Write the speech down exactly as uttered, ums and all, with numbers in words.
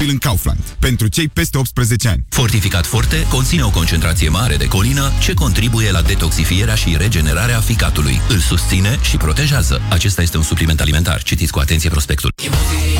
în Kaufland. Pentru cei peste optsprezece ani. Fortificat Forte conține o concentrație mare de colină ce contribuie la detoxifierea și regenerarea ficatului. Îl susține și protejează. Acesta este un supliment alimentar. Citiți cu atenție prospectul.